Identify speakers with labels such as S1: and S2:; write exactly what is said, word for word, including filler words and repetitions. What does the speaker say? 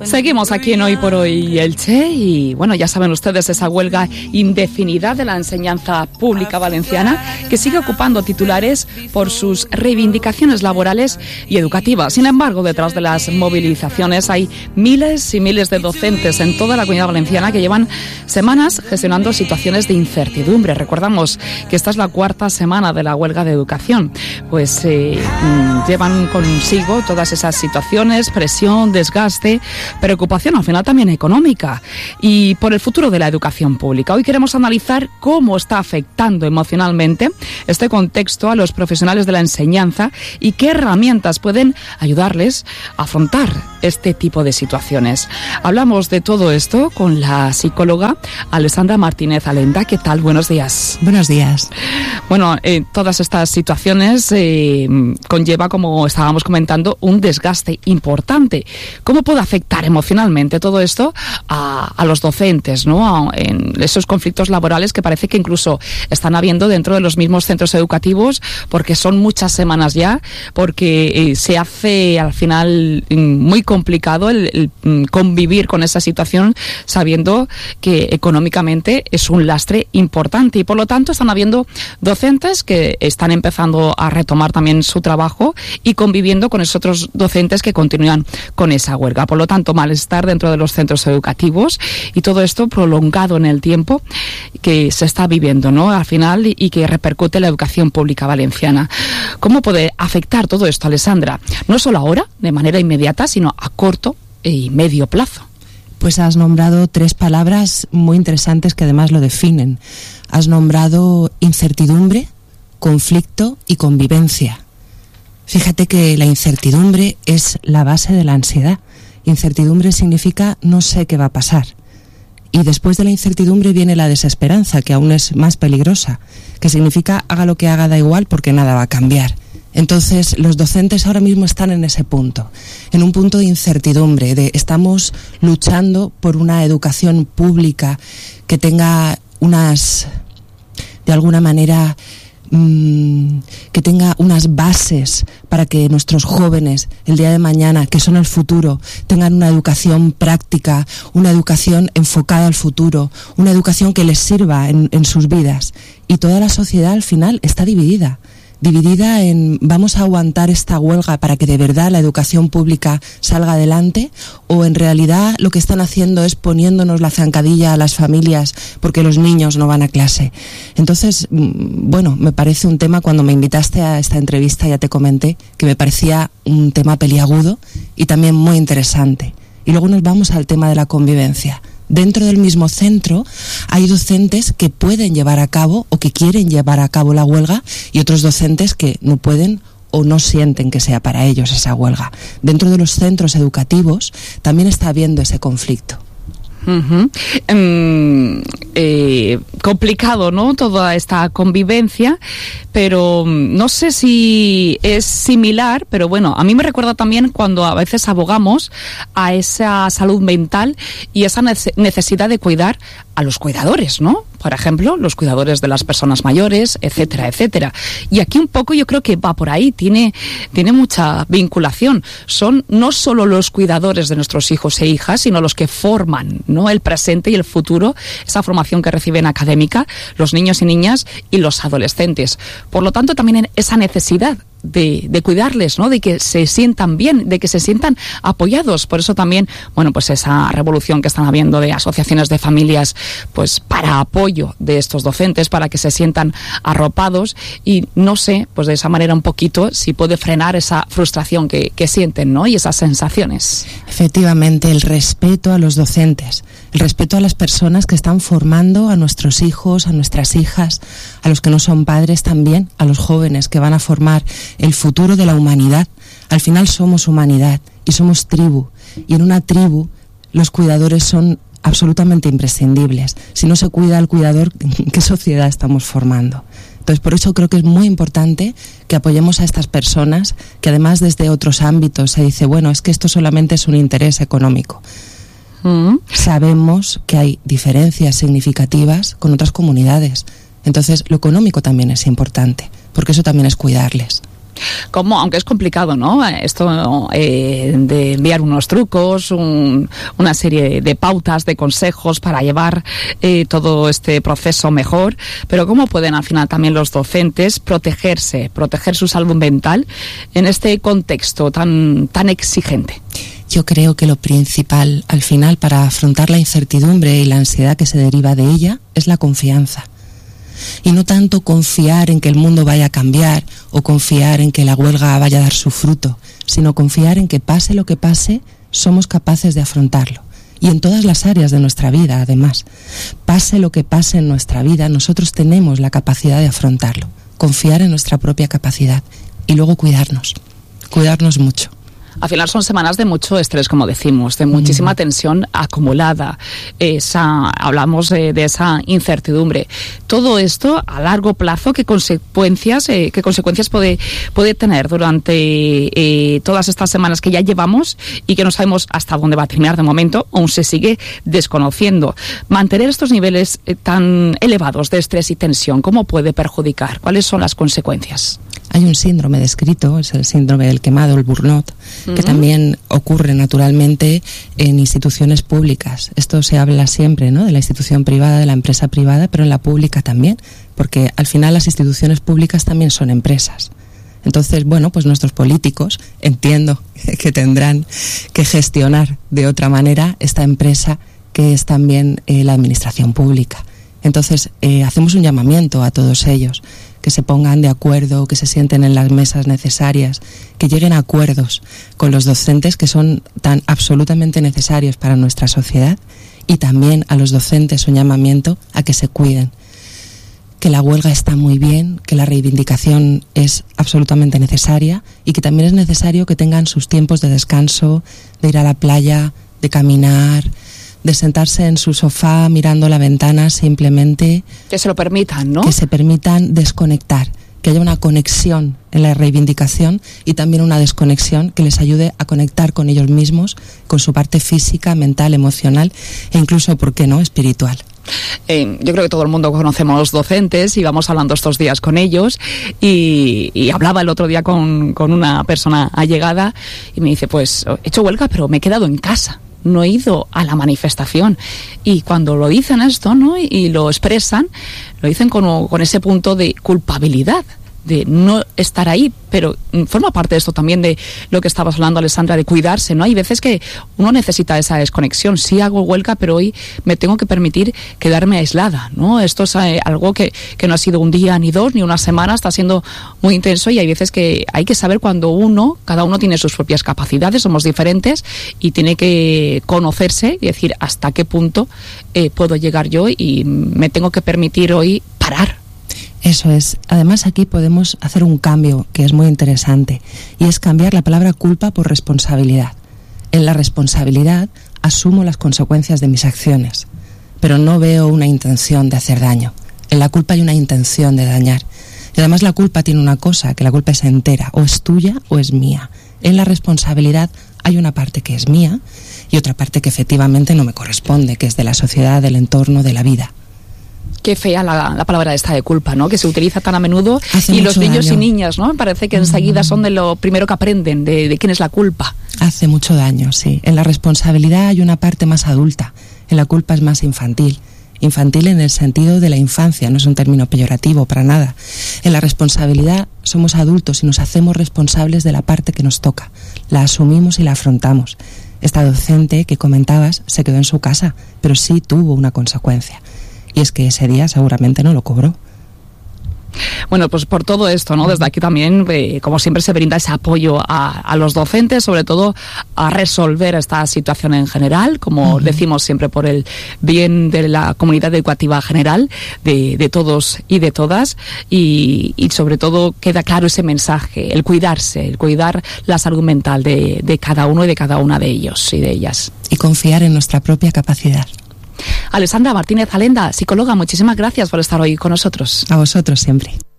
S1: Seguimos aquí en Hoy por Hoy Elche y bueno, ya saben ustedes esa huelga indefinida de la enseñanza pública valenciana que sigue ocupando titulares por sus reivindicaciones laborales y educativas. Sin embargo, detrás de las movilizaciones hay miles y miles de docentes en toda la Comunidad Valenciana que llevan semanas gestionando situaciones de incertidumbre. Recordamos que esta es la cuarta semana de la huelga de educación. Pues eh, llevan consigo todas esas situaciones, presión, desgaste, preocupación al final también económica y por el futuro de la educación pública. Hoy queremos analizar cómo está afectando emocionalmente este contexto a los profesionales de la enseñanza y qué herramientas pueden ayudarles a afrontar este tipo de situaciones. Hablamos de todo esto con la psicóloga Alessandra Martínez Alenda. ¿Qué tal? Buenos días.
S2: Buenos días.
S1: Bueno, eh, todas estas situaciones eh, conlleva, como estábamos comentando, un desgaste importante. ¿Cómo puede afectar emocionalmente todo esto a, a los docentes, ¿no? A, en esos conflictos laborales que parece que incluso están habiendo dentro de los mismos centros educativos, porque son muchas semanas ya, porque eh, se hace al final muy complicado el, el convivir con esa situación sabiendo que económicamente es un lastre importante y por lo tanto están habiendo docentes que están empezando a retomar también su trabajo y conviviendo con esos otros docentes que continúan con esa huelga. Por lo tanto, malestar dentro de los centros educativos y todo esto prolongado en el tiempo que se está viviendo, ¿no? Al final y, y que repercute en la educación pública valenciana. ¿Cómo puede afectar todo esto, Alessandra? No solo ahora, de manera inmediata, sino a corto y medio plazo.
S2: Pues has nombrado tres palabras muy interesantes que además lo definen. Has nombrado incertidumbre, conflicto y convivencia. Fíjate que la incertidumbre es la base de la ansiedad. Incertidumbre significa no sé qué va a pasar. Y después de la incertidumbre viene la desesperanza, que aún es más peligrosa, que significa haga lo que haga, da igual porque nada va a cambiar. Entonces, los docentes ahora mismo están en ese punto, en un punto de incertidumbre, de estamos luchando por una educación pública que tenga unas, de alguna manera, mmm, que tenga unas bases para que nuestros jóvenes, el día de mañana, que son el futuro, tengan una educación práctica, una educación enfocada al futuro, una educación que les sirva en, en sus vidas. Y toda la sociedad al final está dividida. dividida en vamos a aguantar esta huelga para que de verdad la educación pública salga adelante, o en realidad lo que están haciendo es poniéndonos la zancadilla a las familias porque los niños no van a clase. Entonces, bueno, me parece un tema, cuando me invitaste a esta entrevista ya te comenté que me parecía un tema peliagudo y también muy interesante. Y luego nos vamos al tema de la convivencia. Dentro del mismo centro hay docentes que pueden llevar a cabo o que quieren llevar a cabo la huelga y otros docentes que no pueden o no sienten que sea para ellos esa huelga. Dentro de los centros educativos también está habiendo ese conflicto.
S1: Uh-huh. Um, eh, complicado, ¿no? Toda esta convivencia, pero no sé si es similar, pero bueno, a mí me recuerda también cuando a veces abogamos a esa salud mental y esa necesidad de cuidar a los cuidadores, ¿no? Por ejemplo, los cuidadores de las personas mayores, etcétera, etcétera. Y aquí un poco yo creo que va por ahí, tiene, tiene mucha vinculación. Son no solo los cuidadores de nuestros hijos e hijas, sino los que forman, ¿no?, el presente y el futuro, esa formación que reciben académica, los niños y niñas y los adolescentes. Por lo tanto, también esa necesidad De, de cuidarles, ¿no?, de que se sientan bien, de que se sientan apoyados. Por eso también, bueno, pues esa revolución que están habiendo de asociaciones de familias, pues para apoyo de estos docentes, para que se sientan arropados y no sé, pues de esa manera un poquito si puede frenar esa frustración que, que sienten, ¿no?, y esas sensaciones.
S2: Efectivamente, el respeto a los docentes, el respeto a las personas que están formando a nuestros hijos, a nuestras hijas, a los que no son padres también, a los jóvenes que van a formar el futuro de la humanidad. Al final somos humanidad y somos tribu, y en una tribu los cuidadores son absolutamente imprescindibles. Si no se cuida al cuidador, ¿qué sociedad estamos formando? Entonces, por eso creo que es muy importante que apoyemos a estas personas, que además desde otros ámbitos se dice, bueno, es que esto solamente es un interés económico. Mm. Sabemos que hay diferencias significativas con otras comunidades. Entonces, lo económico también es importante, porque eso también es cuidarles.
S1: Como, aunque es complicado, ¿no? Esto eh, de enviar unos trucos, un, una serie de pautas, de consejos para llevar eh, todo este proceso mejor, pero ¿cómo pueden al final también los docentes protegerse, proteger su salud mental en este contexto tan, tan exigente?
S2: Yo creo que lo principal al final para afrontar la incertidumbre y la ansiedad que se deriva de ella es la confianza. Y no tanto confiar en que el mundo vaya a cambiar o confiar en que la huelga vaya a dar su fruto, sino confiar en que pase lo que pase, somos capaces de afrontarlo. Y en todas las áreas de nuestra vida, además. Pase lo que pase en nuestra vida, nosotros tenemos la capacidad de afrontarlo. Confiar en nuestra propia capacidad y luego cuidarnos, cuidarnos mucho.
S1: Al final son semanas de mucho estrés, como decimos, de muchísima mm. tensión acumulada. Esa, hablamos de, de esa incertidumbre. Todo esto a largo plazo, ¿qué consecuencias, eh, qué consecuencias puede, puede tener durante eh, todas estas semanas que ya llevamos y que no sabemos hasta dónde va a terminar de momento? Aún se sigue desconociendo. Mantener estos niveles eh, tan elevados de estrés y tensión, ¿cómo puede perjudicar? ¿Cuáles son las consecuencias?
S2: Hay un síndrome descrito, es el síndrome del quemado, el burnout, uh-huh. que también ocurre naturalmente en instituciones públicas. Esto se habla siempre, ¿no?, de la institución privada, de la empresa privada, pero en la pública también, porque al final las instituciones públicas también son empresas. Entonces, bueno, pues nuestros políticos entiendo que tendrán que gestionar de otra manera esta empresa que es también eh, la administración pública. Entonces, eh, hacemos un llamamiento a todos ellos, que se pongan de acuerdo, que se sienten en las mesas necesarias, que lleguen a acuerdos con los docentes que son tan absolutamente necesarios para nuestra sociedad, y también a los docentes un llamamiento a que se cuiden, que la huelga está muy bien, que la reivindicación es absolutamente necesaria y que también es necesario que tengan sus tiempos de descanso, de ir a la playa, de caminar, de sentarse en su sofá mirando la ventana simplemente.
S1: Que se lo permitan, ¿no?
S2: Que se permitan desconectar, que haya una conexión en la reivindicación y también una desconexión que les ayude a conectar con ellos mismos, con su parte física, mental, emocional e incluso, ¿por qué no?, espiritual.
S1: Eh, yo creo que todo el mundo conocemos docentes y vamos hablando estos días con ellos y, y hablaba el otro día con, con una persona allegada y me dice, pues he hecho huelga pero me he quedado en casa. No he ido a la manifestación. Y cuando lo dicen esto, ¿no?, y, y lo expresan, lo dicen con, con ese punto de culpabilidad, de no estar ahí, pero forma parte de esto también de lo que estabas hablando, Alessandra, de cuidarse, ¿no? Hay veces que uno necesita esa desconexión. Sí hago huelga, pero hoy me tengo que permitir quedarme aislada, ¿no? Esto es eh, algo que, que no ha sido un día, ni dos, ni una semana, está siendo muy intenso y hay veces que hay que saber cuando uno, cada uno tiene sus propias capacidades, somos diferentes y tiene que conocerse y decir hasta qué punto eh, puedo llegar yo y me tengo que permitir hoy parar.
S2: Eso es. Además, aquí podemos hacer un cambio que es muy interesante y es cambiar la palabra culpa por responsabilidad. En la responsabilidad asumo las consecuencias de mis acciones, pero no veo una intención de hacer daño. En la culpa hay una intención de dañar. Y además la culpa tiene una cosa, que la culpa es entera, o es tuya o es mía. En la responsabilidad hay una parte que es mía y otra parte que efectivamente no me corresponde, que es de la sociedad, del entorno, de la vida.
S1: Qué fea la, la palabra esta de culpa, ¿no?, que se utiliza tan a menudo.
S2: Hace
S1: y los niños
S2: daño.
S1: Y niñas, ¿no?, parece que enseguida son de lo primero que aprenden, de, de quién es la culpa.
S2: Hace mucho daño, sí. En la responsabilidad hay una parte más adulta, en la culpa es más infantil. Infantil en el sentido de la infancia, no es un término peyorativo para nada. En la responsabilidad somos adultos y nos hacemos responsables de la parte que nos toca. La asumimos y la afrontamos. Esta docente que comentabas se quedó en su casa, pero sí tuvo una consecuencia. Y es que ese día seguramente no lo cobró.
S1: Bueno, pues por todo esto, ¿no? Desde aquí también, eh, como siempre, se brinda ese apoyo a, a los docentes, sobre todo a resolver esta situación en general, como uh-huh. decimos siempre, por el bien de la comunidad educativa general, de, de todos y de todas, y, y sobre todo queda claro ese mensaje, el cuidarse, el cuidar la salud mental de, de cada uno y de cada una de ellos y de ellas.
S2: Y confiar en nuestra propia capacidad.
S1: Alessandra Martínez Alenda, psicóloga, muchísimas gracias por estar hoy con nosotros.
S2: A vosotros siempre.